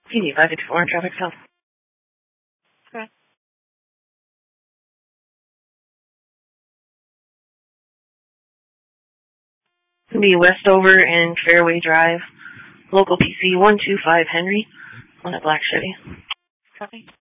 PD 554 traffic south. Correct. Be Westover and Fairway Drive, local PC 125 Henry, on a black Chevy. Copy.